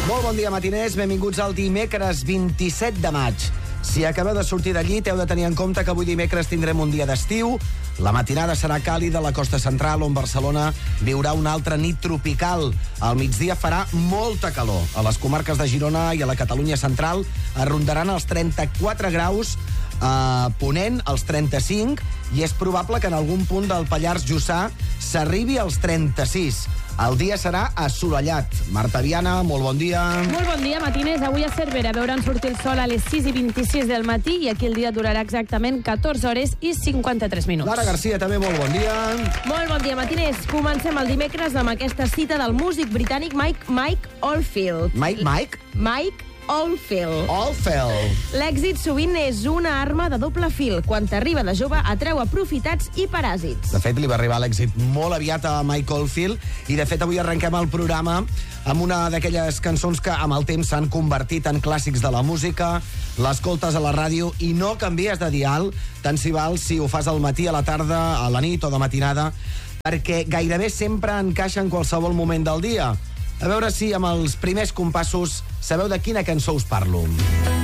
Molt bon dia, matiners. Benvinguts al dimecres 27 de maig. Si acabeu de sortir de llit, heu de tenir en compte que avui dimecres tindrem un dia d'estiu. La matinada serà càlida a la costa central, on Barcelona viurà una altra nit tropical. Al migdia farà molta calor. A les comarques de Girona i a la Catalunya central es rondaran els 34 graus, a Ponent els 35, i és probable que en algun punt del Pallars Jussà s'arribi als 36. El dia serà assolellat. Marta Viana, molt bon dia. Molt bon dia, matiners. Avui a Cervera veuran sortir el sol a les 6:26 del matí i aquí el dia durarà exactament 14 hores i 53 minuts. Lara Garcia, també molt bon dia. Molt bon dia, matiners. Comencem el dimecres amb aquesta cita del músic britànic Mike Oldfield. Mike Oldfield. L'èxit sovint és una arma de doble fil. Quan t'arriba de jove, atreu aprofitats i paràsits. De fet, li va arribar l'èxit molt aviat a Mike Oldfield i, de fet, avui arrenquem el programa amb una d'aquelles cançons que amb el temps s'han convertit en clàssics de la música. L'escoltes a la ràdio i no canvies de dial, tant si val si ho fas al matí, a la tarda, a la nit o de matinada, perquè gairebé sempre encaixa en qualsevol moment del dia. A veure si amb els primers compassos sabeu de quina cançó us parlo.